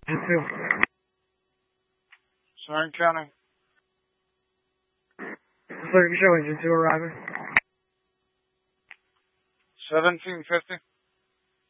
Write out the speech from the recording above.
Engine 2. Sorry, County. Just looking to show Engine 2 arriving. 1750.